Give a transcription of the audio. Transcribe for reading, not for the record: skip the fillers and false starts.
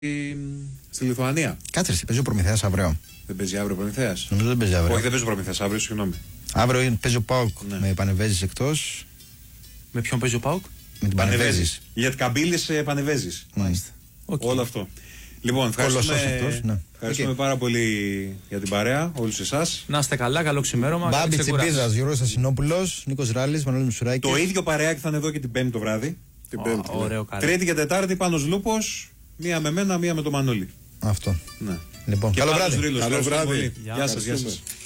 στη Λιθουανία. Κάτσε, παίζει ο Προμηθέας αύριο. Δεν παίζει αύριο ο Προμηθέας? Νομίζω δεν παίζει αύριο. Όχι, δεν παίζει ο Προμηθέας αύριο, συγγνώμη. Αύριο παίζει ο ΠΑΟΚ με Πανεβέζης εκτός. Με ποιον παίζει ο ΠΑΟΚ? Με την Πανεβέζης. Για Καμπύλης Πανεβέζης. Μάλιστα. Όλο αυτό. Λοιπόν, ευχαριστούμε πάρα πολύ για την παρέα, όλους εσάς. Να είστε καλά, καλό ξημέρωμα. Μπάμπη Τσιμπίδας, Γιώργος Ασινόπουλος, Νίκος Ράλης, Μανώλης Μουσουράκης. Το ίδιο παρεάκι θα είναι εδώ και την Πέμπτη το βράδυ. Την Πέμπτη. Ωραίο, Τρίτη και Τετάρτη Πάνος Λούπος, μία με μένα, μία με το Μανώλη. Αυτό. Ναι. Λοιπόν, καλό βράδυ. Καλό βράδυ. Γεια σας.